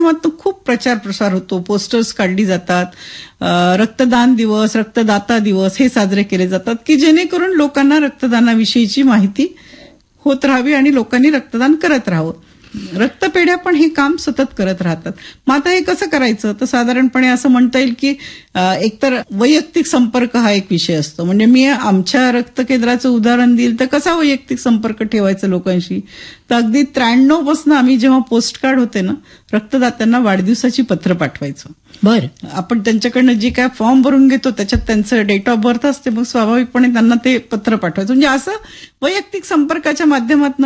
खूप प्रचार प्रसार होतो, पोस्टर्स काढली जातात, रक्तदान दिवस, रक्तदाता दिवस हे साजरे केले जातात की जेणेकरून लोकांना रक्तदानाविषयीची माहिती होत राहावी आणि लोकांनी रक्तदान करत राहावं. रक्तपेढ्या पण हे काम सतत करत राहतात. मग आता हे कसं करायचं, तर साधारणपणे असं म्हणता येईल की एकतर वैयक्तिक संपर्क हा एक विषय असतो. म्हणजे मी आमच्या रक्त केंद्राचं उदाहरण देईल तर कसा वैयक्तिक संपर्क ठेवायचा लोकांशी, तर अगदी 93 पासून आम्ही जेव्हा पोस्ट कार्ड होते ना, रक्तदात्यांना वाढदिवसाची पत्र पाठवायचो. बरं, आपण त्यांच्याकडनं जे काय फॉर्म भरून घेतो त्याच्यात त्यांचं डेट ऑफ बर्थ असते, मग स्वाभाविकपणे त्यांना ते पत्र पाठवायचं. म्हणजे असं वैयक्तिक संपर्काच्या माध्यमातून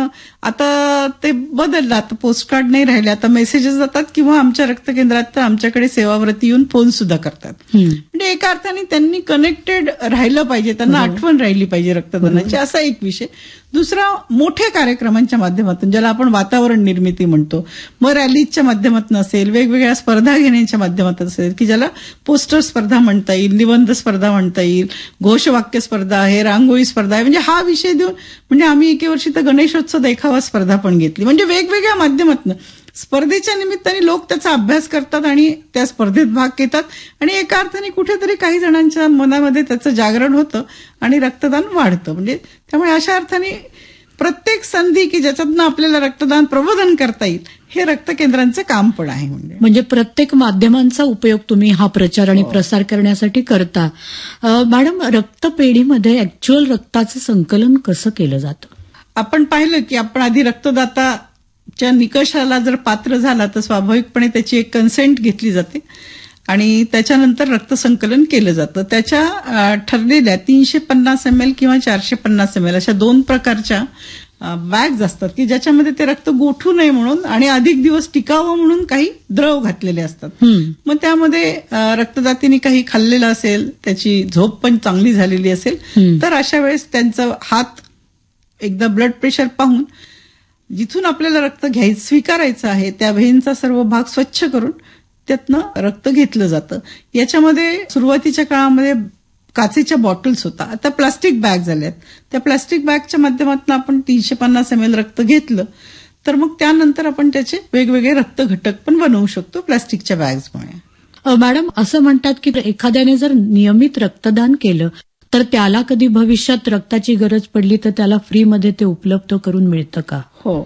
आता ते बदललं. आता पोस्ट कार्ड नाही राहिले, आता मेसेजेस जातात किंवा आमच्या रक्त केंद्रात तर आमच्याकडे सेवाव्रती येऊन फोन सुद्धा करतात. म्हणजे एका अर्थाने त्यांनी कनेक्टेड राहिलं पाहिजे, त्यांना आठवण राहिली पाहिजे रक्तदानाची, असा एक विषय. दुसरा, मोठ्या कार्यक्रमांच्या माध्यमातून ज्याला आपण वातावरण निर्मिती म्हणतो, मग रॅलीच्या माध्यमातून असेल, वेगवेगळ्या स्पर्धा घेण्याच्या माध्यमातून असेल की ज्याला पोस्टर स्पर्धा म्हणता येईल, निबंध स्पर्धा म्हणता येईल, घोषवाक्य स्पर्धा आहे, रांगोळी स्पर्धा आहे. म्हणजे हा विषय देऊन, म्हणजे आम्ही एके वर्षी तर गणेशोत्सव देखावा स्पर्धा पण घेतली. म्हणजे वेगवेगळ्या माध्यमातून स्पर्धेच्या निमित्ताने लोक त्याचा अभ्यास करतात आणि त्या स्पर्धेत भाग घेतात आणि एका अर्थाने कुठेतरी काही जणांच्या मनामध्ये त्याचं जागरण होतं आणि रक्तदान वाढतं. म्हणजे त्यामुळे अशा अर्थाने प्रत्येक संधी की ज्याच्यातनं आपल्याला रक्तदान प्रबोधन करता येईल, हे रक्त केंद्रांचं काम पण आहे. म्हणजे प्रत्येक माध्यमांचा उपयोग तुम्ही हा प्रचार आणि प्रसार करण्यासाठी करता. मॅडम, रक्तपेढीमध्ये ऍक्च्युअल रक्ताचं संकलन कसं केलं जातं? आपण पाहिलं की आपण आधी रक्तदाताच्या निकषाला जर पात्र झाला तर स्वाभाविकपणे त्याची एक कन्सेंट घेतली जाते आणि त्याच्यानंतर रक्तसंकलन केलं जातं. त्याच्या ठरलेल्या 350 ml किंवा 450 ml अशा 2 प्रकारच्या बॅग्स असतात की ज्याच्यामध्ये ते रक्त गोठू नये म्हणून आणि अधिक दिवस टिकावं म्हणून काही द्रव घातलेले असतात. मग त्यामध्ये रक्तदात्यांनी काही खाल्लेलं असेल, त्याची झोप पण चांगली झालेली असेल तर अशा वेळेस त्यांचा हात एकदा ब्लड प्रेशर पाहून जिथून आपल्याला रक्त स्वीकारायचं आहे त्या व्हेनचा सर्व भाग स्वच्छ करून त्यातनं रक्त घेतलं जातं. याच्यामध्ये सुरुवातीच्या काळामध्ये काचेच्या बॉटल्स होता, आता प्लास्टिक बॅग झाल्यात. त्या प्लास्टिक बॅगच्या माध्यमातून आपण 350 ml रक्त घेतलं तर मग त्यानंतर आपण त्याचे वेगवेगळे रक्त घटक पण बनवू शकतो प्लास्टिकच्या बॅग्समुळे. मॅडम, असं म्हणतात की एखाद्याने जर नियमित रक्तदान केलं तर त्याला कधी भविष्यात रक्ताची गरज पडली तर त्याला फ्रीमध्ये ते उपलब्ध करून मिळतं का? हो.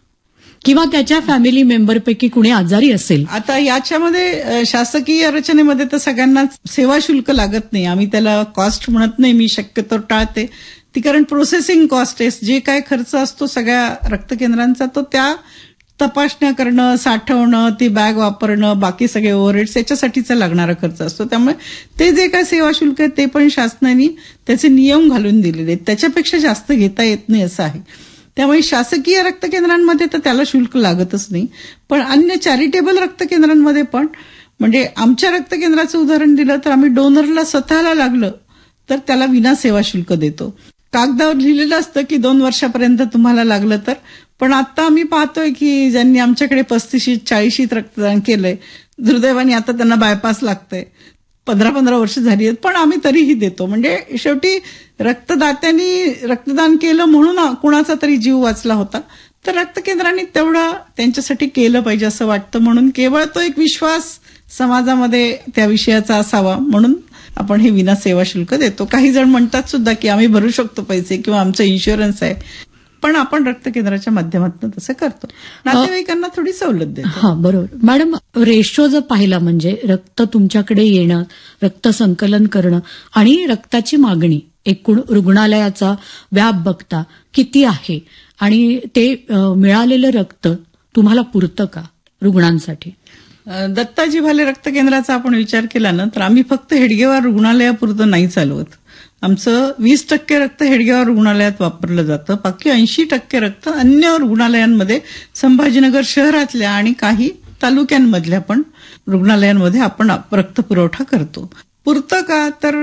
किंवा त्याच्या फॅमिली मेंबरपैकी कुणी आजारी असेल? आता याच्यामध्ये शासकीय रचनेमध्ये तर सगळ्यांना सेवा शुल्क लागत नाही. आम्ही त्याला कॉस्ट म्हणत नाही, मी शक्यतो टाळते ती, कारण प्रोसेसिंग कॉस्ट आहे. जे काय खर्च असतो सगळ्या रक्त केंद्रांचा तो त्या तपासण्या करणं, साठवणं, ती बॅग वापरणं, बाकी सगळे ओव्हरहेड्स याच्यासाठीचा लागणारा खर्च असतो. त्यामुळे ते जे काय सेवा शुल्क आहे ते पण शासनाने त्याचे नियम घालून दिलेले आहेत, त्याच्यापेक्षा जास्त घेता येत नाही असं आहे. त्यामुळे शासकीय रक्त केंद्रांमध्ये तर त्याला शुल्क लागतच नाही. पण अन्य चॅरिटेबल रक्त केंद्रांमध्ये पण, म्हणजे आमच्या रक्त केंद्राचं उदाहरण दिलं तर आम्ही डोनरला स्वतःला लागलं तर त्याला विना सेवा शुल्क देतो. कागदावर लिहिलेलं असतं की 2 वर्षापर्यंत तुम्हाला लागलं तर, पण आता आम्ही पाहतोय की ज्यांनी आमच्याकडे 35-40 रक्तदान केलंय, दुर्दैवाने आता त्यांना बायपास लागतंय, 15-15 वर्ष झाली आहेत, पण आम्ही तरीही देतो. म्हणजे शेवटी रक्तदात्यांनी रक्तदान केलं म्हणून कुणाचा तरी जीव वाचला होता, तर रक्त केंद्रांनी तेवढं त्यांच्यासाठी केलं पाहिजे असं वाटतं. म्हणून केवळ तो एक विश्वास समाजामध्ये त्या विषयाचा असावा म्हणून आपण हे विना सेवा शुल्क देतो. काही जण म्हणतात सुद्धा की आम्ही भरू शकतो पैसे किंवा आमचं इन्शुरन्स आहे, पण आपण रक्त केंद्राच्या माध्यमातून तसं करतो, नातेवाईकांना थोडी सवलत देतो. हा, बरोबर. मॅडम, रेशो जर पाहिला म्हणजे रक्त तुमच्याकडे येणं, रक्त संकलन करणं आणि रक्ताची मागणी, एकूण रुग्णालयाचा व्याप बघता किती आहे आणि ते मिळालेलं रक्त तुम्हाला पुरतं का रुग्णांसाठी? दत्ताजी भाले रक्त केंद्राचा आपण विचार केला ना तर आम्ही फक्त हेडगेवार रुग्णालयापुरतं नाही चालवत. आमचं 20% रक्त हेडगेवार रुग्णालयात वापरलं जातं, बाकी 80% रक्त अन्य रुग्णालयांमध्ये, संभाजीनगर शहरातल्या आणि काही तालुक्यांमधल्या पण रुग्णालयांमध्ये आपण रक्त पुरवठा करतो. पुरतं का तर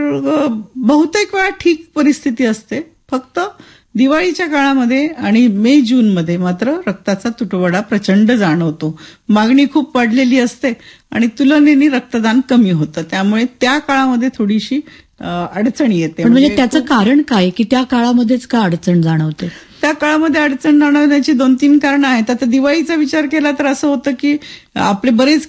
बहुतेक वेळा ठीक परिस्थिती असते. फक्त दिवाळीच्या काळामध्ये आणि मे-जून मध्ये मात्र रक्ताचा तुटवडा प्रचंड जाणवतो. मागणी खूप वाढलेली असते आणि तुलनेने रक्तदान कमी होतं, त्यामुळे त्या काळामध्ये थोडीशी अडचण येते. म्हणजे त्याचं कारण काय की त्या काळामध्येच का अडचण जाणवते? त्या काळामध्ये अडचण जाणवण्याची 2-3 कारणं आहेत. आता दिवाळीचा विचार केला तर असं होतं की आपले बरेच